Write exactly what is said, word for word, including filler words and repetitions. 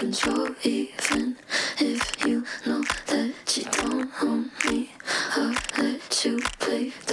control, even if you know that you don't own me. I'll let you play